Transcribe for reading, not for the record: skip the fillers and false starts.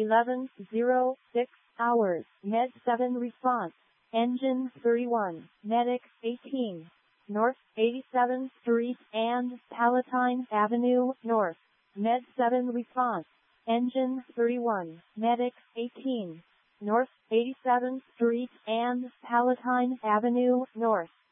11:06 hours. Med 7 response. Engine 31, Medic 18, North 87th Street and Palatine Avenue North. Med 7 response. Engine 31, Medic 18, North 87th Street and Palatine Avenue North.